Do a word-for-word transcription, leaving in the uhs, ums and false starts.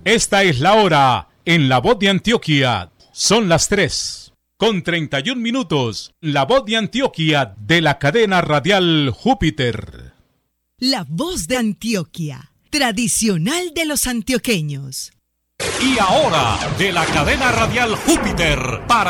Esta es la hora en La Voz de Antioquia. Son las tres con treinta y un minutos. La Voz de Antioquia de la cadena radial Júpiter. La Voz de Antioquia, tradicional de los antioqueños. Y ahora, de la cadena radial Júpiter, para